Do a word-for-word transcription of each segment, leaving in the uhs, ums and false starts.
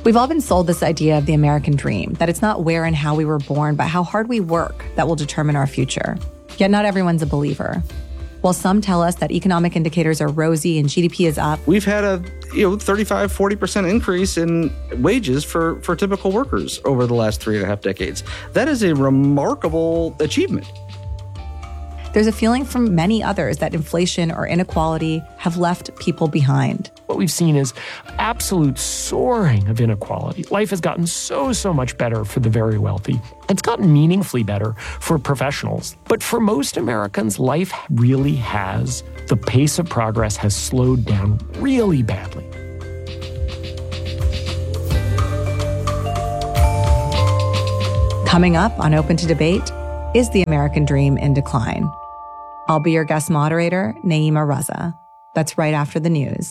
We've all been sold this idea of the American dream, that it's not where and how we were born, but how hard we work that will determine our future. Yet not everyone's a believer. While some tell us that economic indicators are rosy and G D P is up, we've had a you know thirty-five, forty percent increase in wages for, for typical workers over the last three and a half decades. That is a remarkable achievement. There's a feeling from many others that inflation or inequality have left people behind. What we've seen is absolute soaring of inequality. Life has gotten so, so much better for the very wealthy. It's gotten meaningfully better for professionals. But for most Americans, life really has. The pace of progress has slowed down really badly. Coming up on Open to Debate, is the American dream in decline? I'll be your guest moderator, Naima Raza. That's right after the news.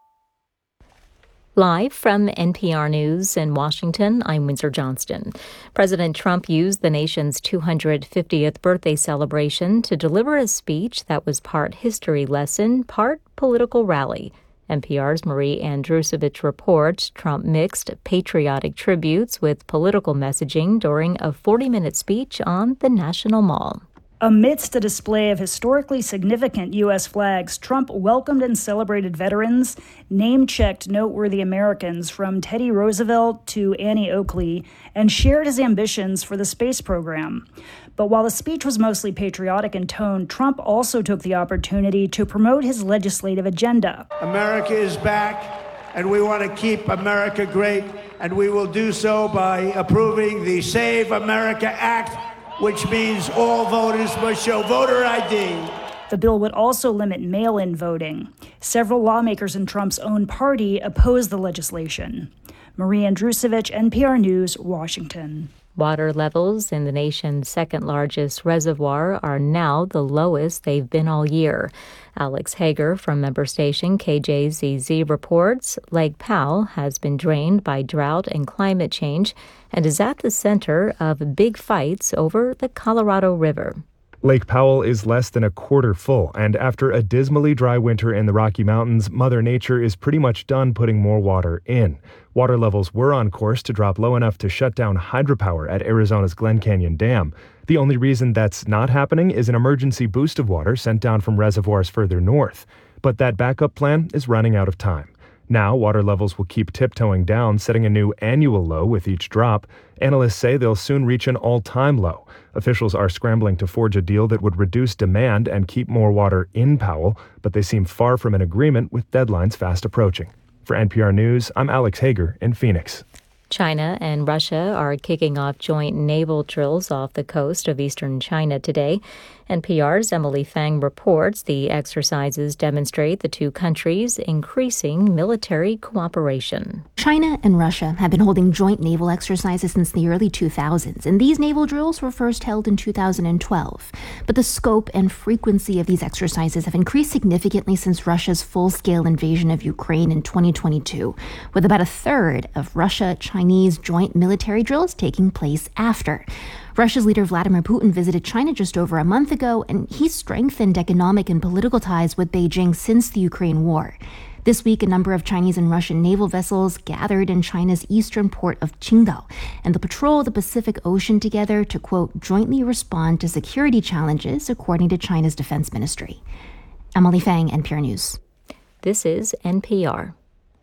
Live from N P R News in Washington, I'm Windsor Johnston. President Trump used the nation's two hundred fiftieth birthday celebration to deliver a speech that was part history lesson, part political rally. N P R's Marie Andrusovich reports Trump mixed patriotic tributes with political messaging during a forty-minute speech on the National Mall. Amidst a display of historically significant U S flags, Trump welcomed and celebrated veterans, name-checked noteworthy Americans from Teddy Roosevelt to Annie Oakley, and shared his ambitions for the space program. But while the speech was mostly patriotic in tone, Trump also took the opportunity to promote his legislative agenda. America is back, and we want to keep America great, and we will do so by approving the Save America Act, which means all voters must show voter I D. The bill would also limit mail-in voting. Several lawmakers in Trump's own party opposed the legislation. Marie Andrusovich, N P R News, Washington. Water levels in the nation's second-largest reservoir are now the lowest they've been all year. Alex Hager from member station K J Z Z reports Lake Powell has been drained by drought and climate change and is at the center of big fights over the Colorado River. Lake Powell is less than a quarter full, and after a dismally dry winter in the Rocky Mountains, Mother Nature is pretty much done putting more water in. Water levels were on course to drop low enough to shut down hydropower at Arizona's Glen Canyon Dam. The only reason that's not happening is an emergency boost of water sent down from reservoirs further north. But that backup plan is running out of time. Now, water levels will keep tiptoeing down, setting a new annual low with each drop. Analysts say they'll soon reach an all-time low. Officials are scrambling to forge a deal that would reduce demand and keep more water in Powell, but they seem far from an agreement with deadlines fast approaching. For N P R News, I'm Alex Hager in Phoenix. China and Russia are kicking off joint naval drills off the coast of eastern China today. N P R's Emily Fang reports the exercises demonstrate the two countries' increasing military cooperation. China and Russia have been holding joint naval exercises since the early two thousands, and these naval drills were first held in two thousand twelve. But the scope and frequency of these exercises have increased significantly since Russia's full-scale invasion of Ukraine in twenty twenty-two, with about a third of Russia-Chinese joint military drills taking place after. Russia's leader Vladimir Putin visited China just over a month ago, and he's strengthened economic and political ties with Beijing since the Ukraine war. This week, a number of Chinese and Russian naval vessels gathered in China's eastern port of Qingdao, and they'll patrol the Pacific Ocean together to, quote, jointly respond to security challenges, according to China's defense ministry. Emily Fang, N P R News. This is N P R.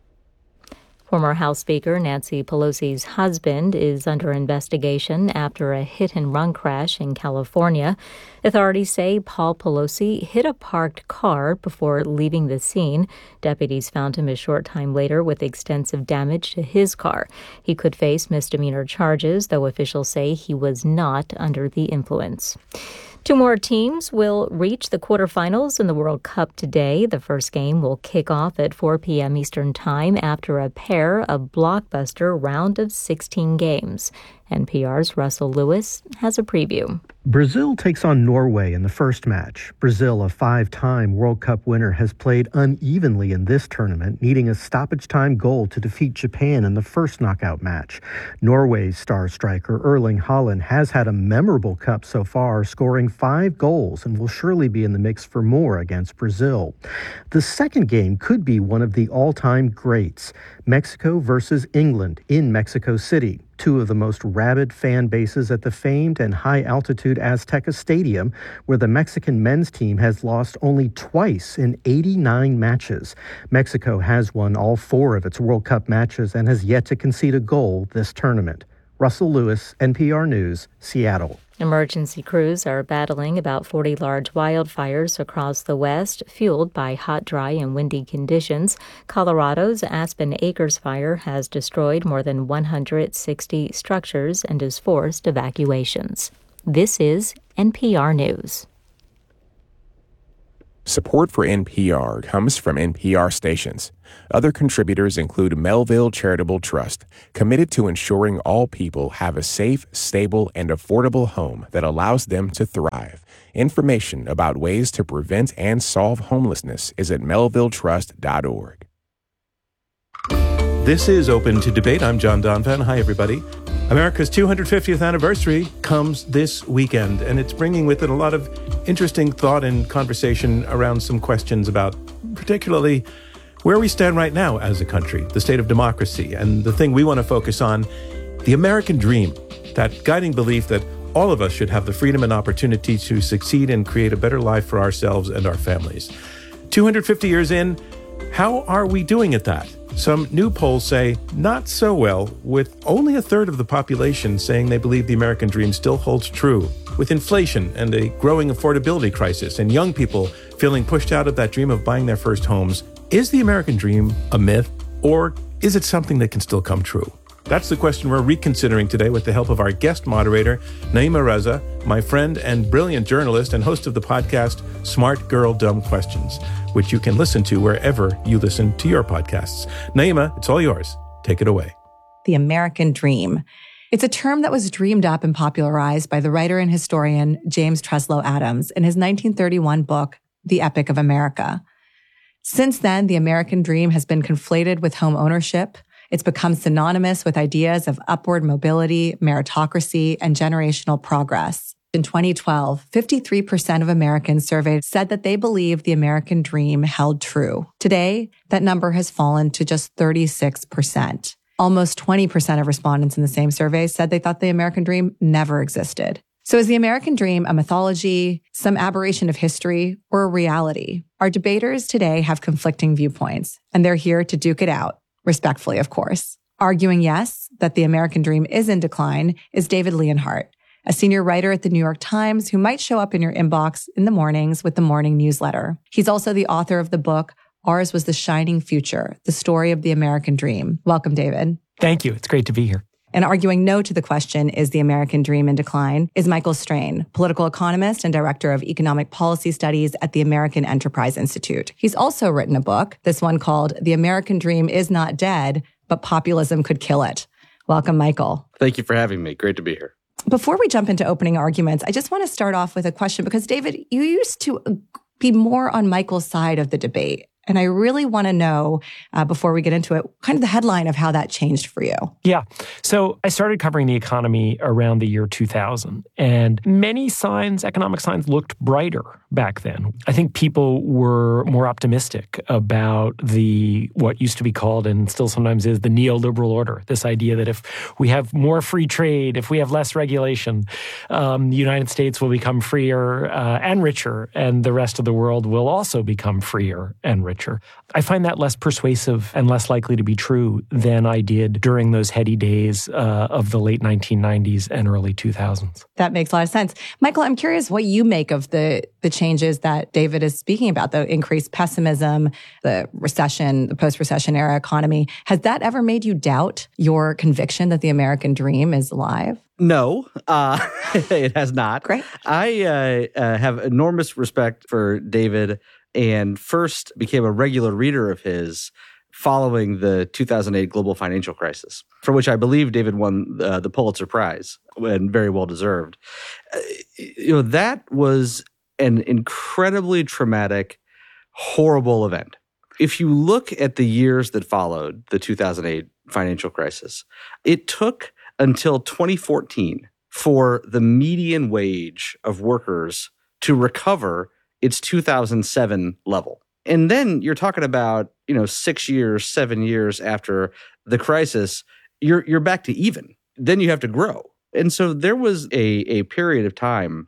Former House Speaker Nancy Pelosi's husband is under investigation after a hit-and-run crash in California. Authorities say Paul Pelosi hit a parked car before leaving the scene. Deputies found him a short time later with extensive damage to his car. He could face misdemeanor charges, though officials say he was not under the influence. Two more teams will reach the quarterfinals in the World Cup today. The first game will kick off at four p.m. Eastern Time after a pair of blockbuster round of sixteen games. N P R's Russell Lewis has a preview. Brazil takes on Norway in the first match. Brazil, a five-time World Cup winner, has played unevenly in this tournament, needing a stoppage-time goal to defeat Japan in the first knockout match. Norway's star striker Erling Haaland has had a memorable cup so far, scoring five goals, and will surely be in the mix for more against Brazil. The second game could be one of the all-time greats, Mexico versus England in Mexico City. Two of the most rabid fan bases at the famed and high-altitude Azteca Stadium, where the Mexican men's team has lost only twice in eighty-nine matches. Mexico has won all four of its World Cup matches and has yet to concede a goal this tournament. Russell Lewis, N P R News, Seattle. Emergency crews are battling about forty large wildfires across the West, fueled by hot, dry, and windy conditions. Colorado's Aspen Acres fire has destroyed more than one hundred sixty structures and has forced evacuations. This is N P R News. Support for N P R comes from N P R stations. Other contributors include Melville Charitable Trust, committed to ensuring all people have a safe, stable, and affordable home that allows them to thrive. Information about ways to prevent and solve homelessness is at melville trust dot org. This is Open to Debate. I'm John Donvan. Hi, everybody. America's two hundred fiftieth anniversary comes this weekend, and it's bringing with it a lot of interesting thought and conversation around some questions about particularly where we stand right now as a country, the state of democracy, and the thing we want to focus on, the American dream, that guiding belief that all of us should have the freedom and opportunity to succeed and create a better life for ourselves and our families. two hundred fifty years in, how are we doing at that? Some new polls say not so well, with only a third of the population saying they believe the American dream still holds true. With inflation and a growing affordability crisis and young people feeling pushed out of that dream of buying their first homes, is the American dream a myth, or is it something that can still come true? That's the question we're reconsidering today with the help of our guest moderator, Naima Raza, my friend and brilliant journalist and host of the podcast Smart Girl Dumb Questions, which you can listen to wherever you listen to your podcasts. Naima, it's all yours. Take it away. The American dream. It's a term that was dreamed up and popularized by the writer and historian James Treslow Adams in his nineteen thirty-one book, The Epic of America. Since then, the American dream has been conflated with home ownership. It's become synonymous with ideas of upward mobility, meritocracy, and generational progress. In twenty twelve, fifty-three percent of Americans surveyed said that they believed the American dream held true. Today, that number has fallen to just thirty-six percent. Almost twenty percent of respondents in the same survey said they thought the American dream never existed. So is the American dream a mythology, some aberration of history, or a reality? Our debaters today have conflicting viewpoints, and they're here to duke it out, respectfully, of course. Arguing yes, that the American dream is in decline, is David Leonhardt, a senior writer at the New York Times who might show up in your inbox in the mornings with the morning newsletter. He's also the author of the book, Ours Was the Shining Future, The Story of the American Dream. Welcome, David. Thank you. It's great to be here. And arguing no to the question, is the American dream in decline, is Michael Strain, political economist and director of economic policy studies at the American Enterprise Institute. He's also written a book, this one called The American Dream Is Not Dead, but Populism Could Kill It. Welcome, Michael. Thank you for having me. Great to be here. Before we jump into opening arguments, I just want to start off with a question because, David, you used to be more on Michael's side of the debate. And I really want to know, uh, before we get into it, kind of the headline of how that changed for you. Yeah. So I started covering the economy around the year two thousand, and many signs, economic signs, looked brighter back then. I think people were more optimistic about the what used to be called, and still sometimes is, the neoliberal order. This idea that if we have more free trade, if we have less regulation, um, the United States will become freer uh, and richer, and the rest of the world will also become freer and richer. I find that less persuasive and less likely to be true than I did during those heady days uh, of the late nineteen nineties and early two thousands. That makes a lot of sense. Michael, I'm curious what you make of the, the changes that David is speaking about, the increased pessimism, the recession, the post-recession era economy. Has that ever made you doubt your conviction that the American dream is alive? No, uh, it has not. Great. I uh, uh, have enormous respect for David, and first became a regular reader of his following the two thousand eight global financial crisis, for which I believe David won uh, the Pulitzer Prize, and very well deserved. Uh, you know, that was an incredibly traumatic, horrible event. If you look at the years that followed the two thousand eight financial crisis, it took until twenty fourteen for the median wage of workers to recover its two thousand seven level. And then you're talking about, you know, six years, seven years after the crisis, you're you're back to even. Then you have to grow. And so there was a, a period of time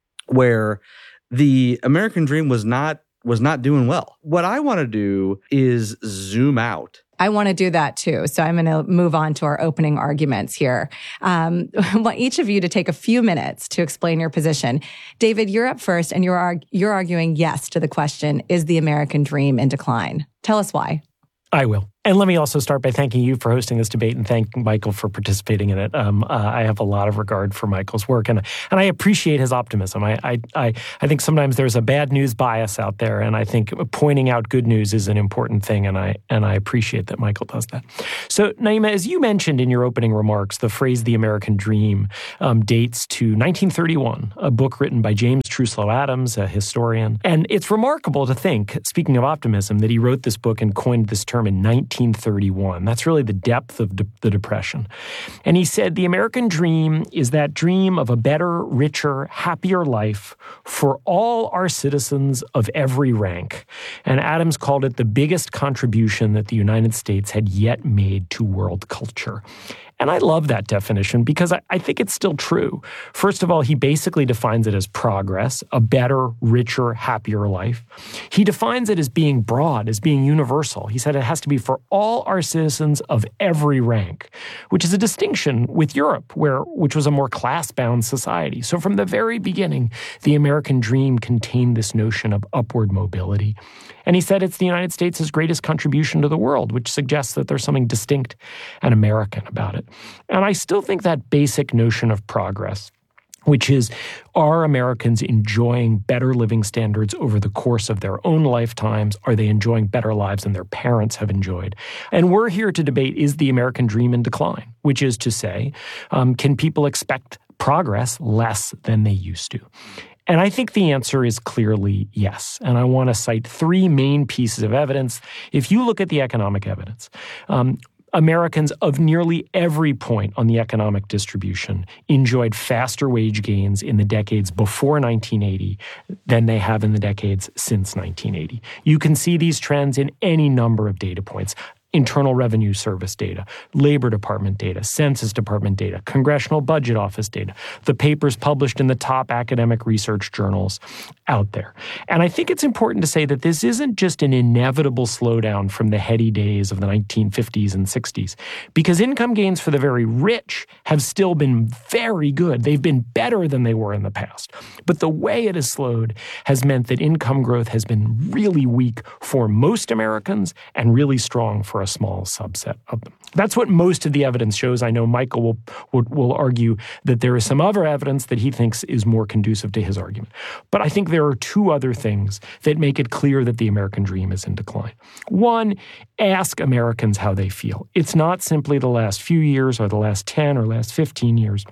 where the American dream was not was not doing well. What I want to do is zoom out. I want to do that too. So I'm going to move on to our opening arguments here. Um, I want each of you to take a few minutes to explain your position. David, you're up first, and you're arg- you're arguing yes to the question, is the American dream in decline? Tell us why. I will. And let me also start by thanking you for hosting this debate and thanking Michael for participating in it. Um, uh, I have a lot of regard for Michael's work, and and I appreciate his optimism. I, I I I think sometimes there's a bad news bias out there, and I think pointing out good news is an important thing, and I and I appreciate that Michael does that. So, Naima, as you mentioned in your opening remarks, the phrase "the American dream" um, dates to nineteen thirty-one, a book written by James Truslow Adams, a historian. And it's remarkable to think, speaking of optimism, that he wrote this book and coined this term in nineteen thirty-one. That's really the depth of de- the Depression. And he said, the American dream is that dream of a better, richer, happier life for all our citizens of every rank. And Adams called it the biggest contribution that the United States had yet made to world culture. And I love that definition because I, I think it's still true. First of all, he basically defines it as progress, a better, richer, happier life. He defines it as being broad, as being universal. He said it has to be for all our citizens of every rank, which is a distinction with Europe, where which was a more class-bound society. So from the very beginning, the American dream contained this notion of upward mobility. And he said it's the United States' greatest contribution to the world, which suggests that there's something distinct and American about it. And I still think that basic notion of progress, which is, are Americans enjoying better living standards over the course of their own lifetimes? Are they enjoying better lives than their parents have enjoyed? And we're here to debate, is the American dream in decline? Which is to say, um, can people expect progress less than they used to? And I think the answer is clearly yes. And I want to cite three main pieces of evidence. If you look at the economic evidence, um, Americans of nearly every point on the economic distribution enjoyed faster wage gains in the decades before nineteen eighty than they have in the decades since nineteen eighty. You can see these trends in any number of data points. Internal Revenue Service data, Labor Department data, Census Department data, Congressional Budget Office data, the papers published in the top academic research journals out there. And I think it's important to say that this isn't just an inevitable slowdown from the heady days of the nineteen fifties and sixties, because income gains for the very rich have still been very good. They've been better than they were in the past. But the way it has slowed has meant that income growth has been really weak for most Americans and really strong for a small subset of them. That's what most of the evidence shows. I know Michael will, will will argue that there is some other evidence that he thinks is more conducive to his argument. But I think there are two other things that make it clear that the American dream is in decline. One, ask Americans how they feel. It's not simply the last few years or the last ten or last fifteen years.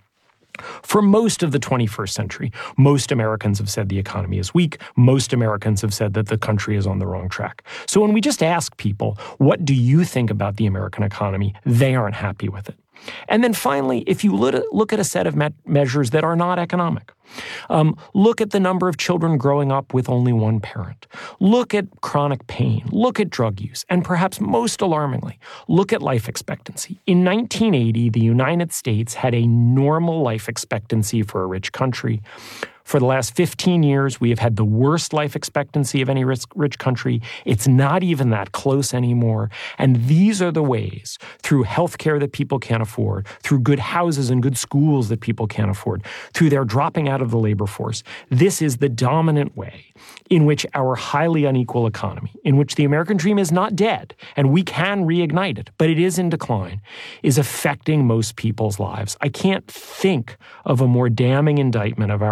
For most of the twenty-first century, most Americans have said the economy is weak. Most Americans have said that the country is on the wrong track. So when we just ask people, what do you think about the American economy? They aren't happy with it. And then finally, if you look at a set of me- measures that are not economic, um, look at the number of children growing up with only one parent. Look at chronic pain. Look at drug use. And perhaps most alarmingly, look at life expectancy. In nineteen eighty, the United States had a normal life expectancy for a rich country. For the last fifteen years, we have had the worst life expectancy of any rich, rich country. It's not even that close anymore. And these are the ways, through health care that people can't afford, through good houses and good schools that people can't afford, through their dropping out of the labor force. This is the dominant way in which our highly unequal economy, in which the American dream is not dead, and we can reignite it, but it is in decline, is affecting most people's lives. I can't think of a more damning indictment of our economy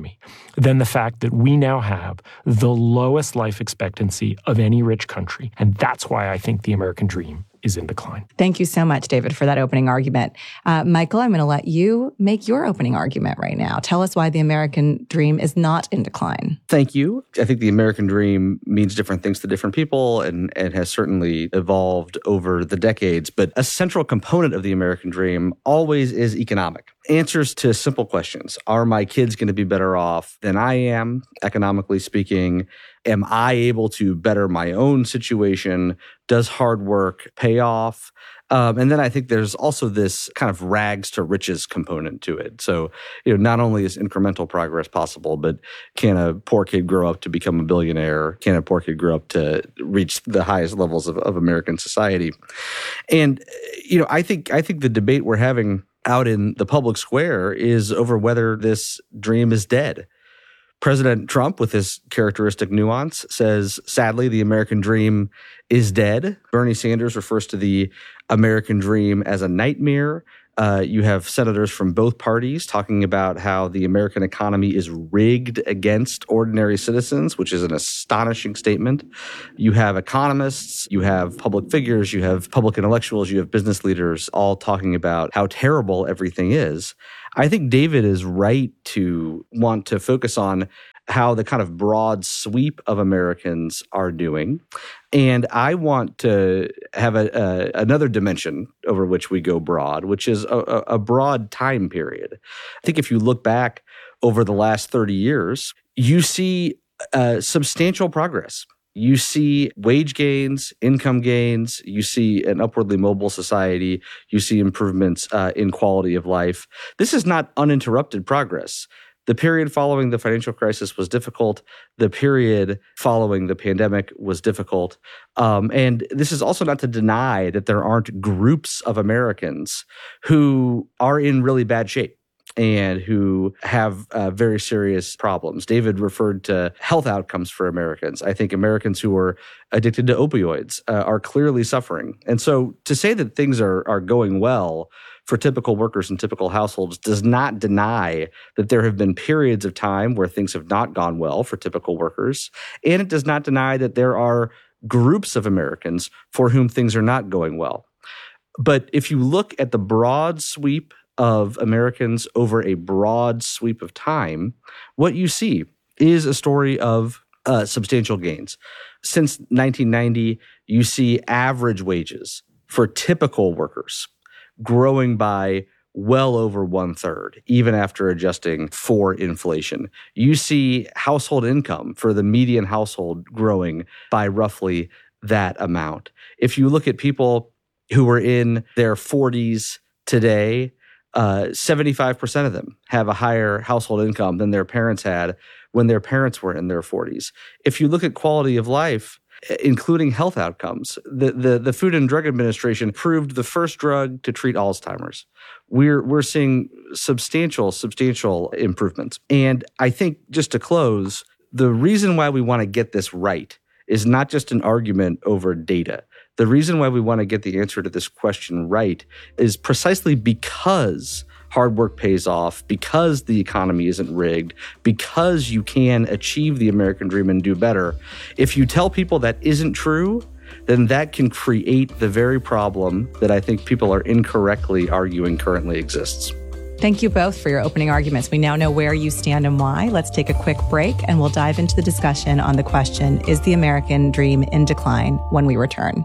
economy than the fact that we now have the lowest life expectancy of any rich country. And that's why I think the American dream is in decline. Thank you so much, David, for that opening argument. Uh, Michael, I'm going to let you make your opening argument right now. Tell us why the American dream is not in decline. Thank you. I think the American dream means different things to different people and, and has certainly evolved over the decades. But a central component of the American dream always is economic. Answers to simple questions. Are my kids going to be better off than I am, economically speaking? Am I able to better my own situation? Does hard work pay off? Um, and then I think there's also this kind of rags to riches component to it. So, you know, not only is incremental progress possible, but can a poor kid grow up to become a billionaire? Can a poor kid grow up to reach the highest levels of, of American society? And, you know, I think I think the debate we're having out in the public square is over whether this dream is dead. President Trump, with his characteristic nuance, says, sadly, the American dream is dead. Bernie Sanders refers to the American dream as a nightmare. Uh, you have senators from both parties talking about how the American economy is rigged against ordinary citizens, which is an astonishing statement. You have economists, you have public figures, you have public intellectuals, you have business leaders all talking about how terrible everything is. I think David is right to want to focus on how the kind of broad sweep of Americans are doing. And I want to have a, a, another dimension over which we go broad, which is a, a broad time period. I think if you look back over the last thirty years, you see uh, substantial progress. You see wage gains, income gains, you see an upwardly mobile society, you see improvements uh, in quality of life. This is not uninterrupted progress. The period following the financial crisis was difficult. The period following the pandemic was difficult. Um, and this is also not to deny that there aren't groups of Americans who are in really bad shape and who have uh, very serious problems. David referred to health outcomes for Americans. I think Americans who are addicted to opioids uh, are clearly suffering. And so to say that things are are going well for typical workers and typical households does not deny that there have been periods of time where things have not gone well for typical workers. And it does not deny that there are groups of Americans for whom things are not going well. But if you look at the broad sweep of Americans over a broad sweep of time, what you see is a story of uh, substantial gains. Since nineteen ninety, you see average wages for typical workers growing by well over one third, even after adjusting for inflation. You see household income for the median household growing by roughly that amount. If you look at people who are in their forties today, uh, seventy-five percent of them have a higher household income than their parents had when their parents were in their forties. If you look at quality of life, including health outcomes, the, the, the Food and Drug Administration approved the first drug to treat Alzheimer's. We're, we're seeing substantial, substantial improvements. And I think, just to close, the reason why we want to get this right is not just an argument over data. The reason why we want to get the answer to this question right is precisely because hard work pays off, because the economy isn't rigged, because you can achieve the American dream and do better. If you tell people that isn't true, then that can create the very problem that I think people are incorrectly arguing currently exists. Thank you both for your opening arguments. We now know where you stand and why. Let's take a quick break and we'll dive into the discussion on the question, is the American dream in decline, when we return.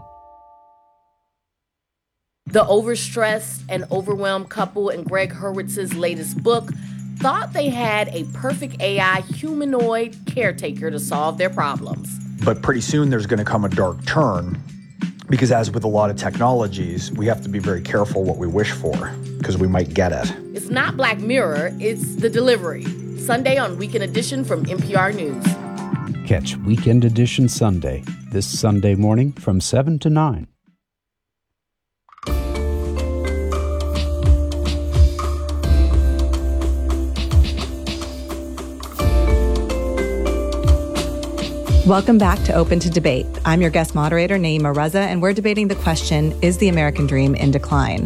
The overstressed and overwhelmed couple in Greg Hurwitz's latest book thought they had a perfect A I humanoid caretaker to solve their problems. But pretty soon there's going to come a dark turn, because as with a lot of technologies, we have to be very careful what we wish for, because we might get it. It's not Black Mirror, it's The Delivery. Sunday on Weekend Edition from N P R News. Catch Weekend Edition Sunday, this Sunday morning from seven to nine. Welcome back to Open to Debate. I'm your guest moderator, Naima Raza, and we're debating the question, is the American dream in decline?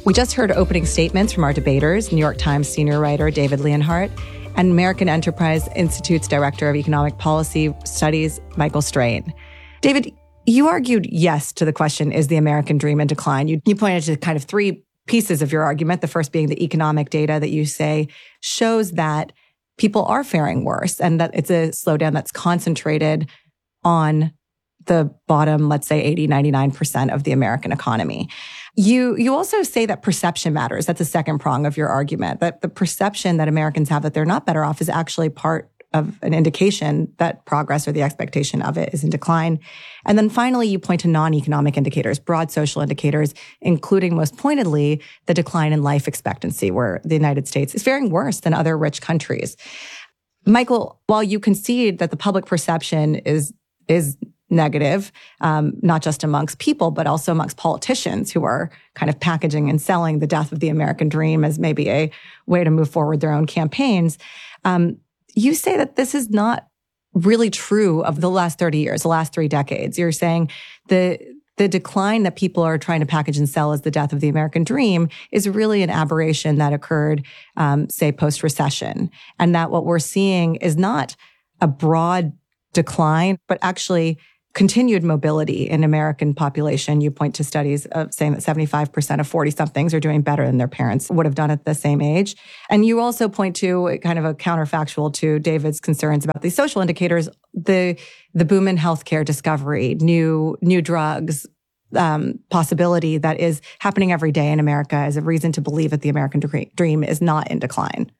We just heard opening statements from our debaters, New York Times senior writer David Leonhardt and American Enterprise Institute's Director of Economic Policy Studies, Michael Strain. David, you argued yes to the question, is the American dream in decline? You, you pointed to kind of three pieces of your argument, the first being the economic data that you say shows that people are faring worse and that it's a slowdown that's concentrated on the bottom, let's say eighty, ninety-nine percent of the American economy. You you also say that perception matters. That's a second prong of your argument, that the perception that Americans have that they're not better off is actually part of an indication that progress or the expectation of it is in decline. And then finally, you point to non-economic indicators, broad social indicators, including most pointedly the decline in life expectancy, where the United States is faring worse than other rich countries. Michael, while you concede that the public perception is is negative, um, not just amongst people, but also amongst politicians who are kind of packaging and selling the death of the American dream as maybe a way to move forward their own campaigns. Um, you say that this is not really true of the last thirty years, the last three decades. You're saying the the decline that people are trying to package and sell as the death of the American dream is really an aberration that occurred, um, say, post-recession, and that what we're seeing is not a broad decline, but actually continued mobility in American population. You point to studies of saying that seventy-five percent of forty-somethings are doing better than their parents would have done at the same age. And you also point to kind of a counterfactual to David's concerns about these social indicators, the the boom in healthcare discovery, new new drugs, um, possibility that is happening every day in America as a reason to believe that the American dream is not in decline.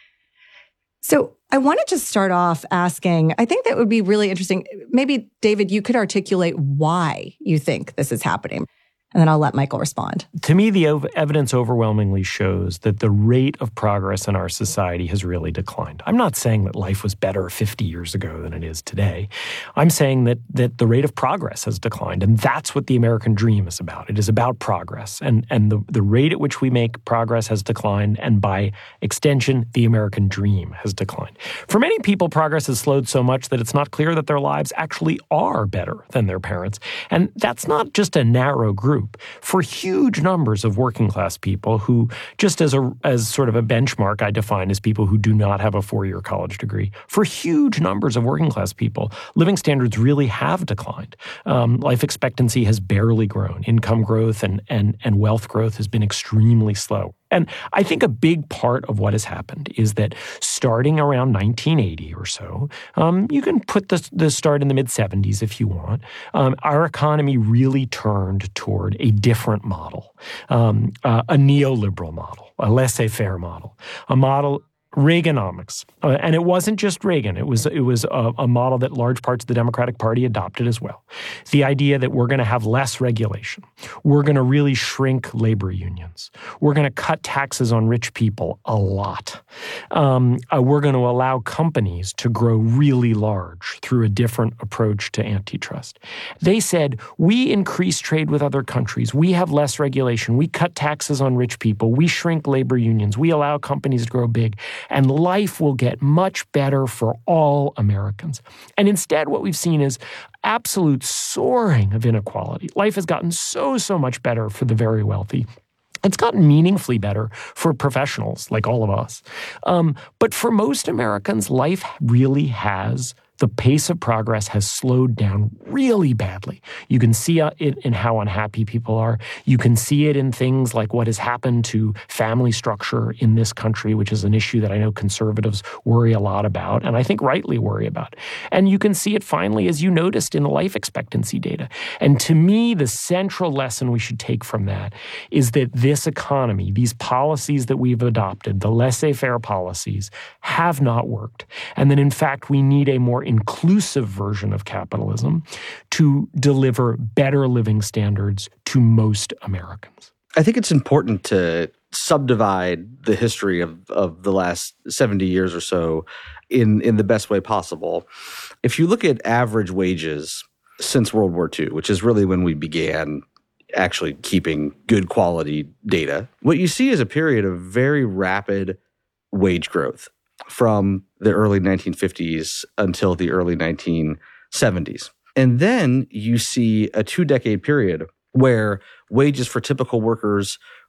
So I want to just start off asking, I think that would be really interesting. Maybe, David, you could articulate why you think this is happening. And then I'll let Michael respond. To me, the ov- evidence overwhelmingly shows that the rate of progress in our society has really declined. I'm not saying that life was better fifty years ago than it is today. I'm saying that that the rate of progress has declined, and that's what the American dream is about. It is about progress, and, and the, the rate at which we make progress has declined, and by extension, the American dream has declined. For many people, progress has slowed so much that it's not clear that their lives actually are better than their parents, and that's not just a narrow group. For huge numbers of working class people who, just as a as sort of a benchmark, I define as people who do not have a four-year college degree. For huge numbers of working class people, living standards really have declined. Um, life expectancy has barely grown. Income growth and and and wealth growth has been extremely slow. And I think a big part of what has happened is that starting around nineteen eighty or so, um, you can put the, the start in the mid-seventies if you want, um, our economy really turned toward a different model, um, uh, a neoliberal model, a laissez-faire model, a model Reaganomics. Uh, and it wasn't just Reagan. It was it was a, a model that large parts of the Democratic Party adopted as well. The idea that we're going to have less regulation. We're going to really shrink labor unions. We're going to cut taxes on rich people a lot. Um, uh, we're going to allow companies to grow really large through a different approach to antitrust. They said, we increase trade with other countries. We have less regulation. We cut taxes on rich people. We shrink labor unions. We allow companies to grow big. And life will get much better for all Americans. And instead, what we've seen is absolute soaring of inequality. Life has gotten so, so much better for the very wealthy. It's gotten meaningfully better for professionals like all of us. Um, but for most Americans, life really has the pace of progress has slowed down really badly. You can see it in how unhappy people are. You can see it in things like what has happened to family structure in this country, which is an issue that I know conservatives worry a lot about, and I think rightly worry about. And you can see it finally, as you noticed, in the life expectancy data. And to me, the central lesson we should take from that is that this economy, these policies that we've adopted, the laissez-faire policies, have not worked. And that, in fact, we need a more inclusive version of capitalism to deliver better living standards to most Americans. I think it's important to subdivide the history of, of the last seventy years or so in, in the best way possible. If you look at average wages since World War Two, which is really when we began actually keeping good quality data, what you see is a period of very rapid wage growth from the early nineteen fifties until the early nineteen seventies. And then you see a two-decade period where wages for typical workers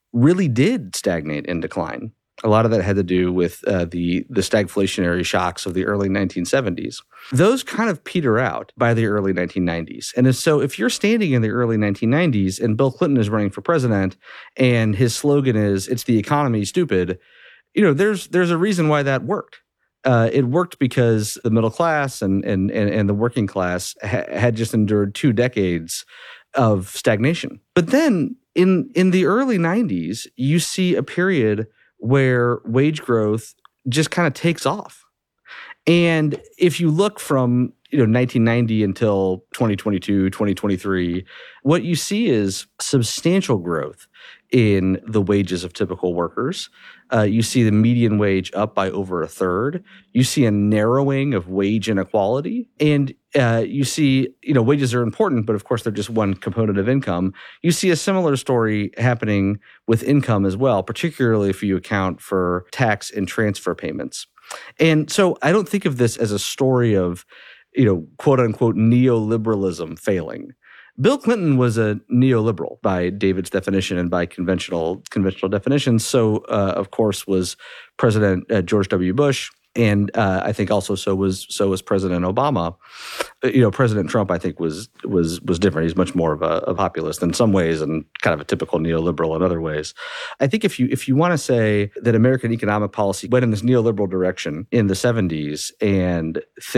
really did stagnate and decline. A lot of that had to do with uh, the, the stagflationary shocks of the early nineteen seventies. Those kind of peter out by the early nineteen nineties. And so if you're standing in the early nineteen nineties and Bill Clinton is running for president and his slogan is, "It's the economy, stupid," you know, there's there's a reason why that worked. Uh, it worked because the middle class and and and, and the working class ha- had just endured two decades of stagnation. But then in in the early nineties, you see a period where wage growth just kind of takes off. And if you look from, you know, nineteen ninety until twenty twenty-two, twenty twenty-three, what you see is substantial growth in the wages of typical workers. Uh, you see the median wage up by over a third. You see a narrowing of wage inequality. And uh, you see, you know, wages are important, but of course they're just one component of income. You see a similar story happening with income as well, particularly if you account for tax and transfer payments. And so I don't think of this as a story of, you know, quote unquote, neoliberalism failing. Bill Clinton was a neoliberal by David's definition and by conventional conventional definitions. So, uh, of course, was President uh, George W. Bush, and uh, I think also so was so was President Obama. Uh, you know, President Trump, I think, was was was different. He's much more of a, a populist in some ways, and kind of a typical neoliberal in other ways. I think if you if you want to say that American economic policy went in this neoliberal direction in the seventies and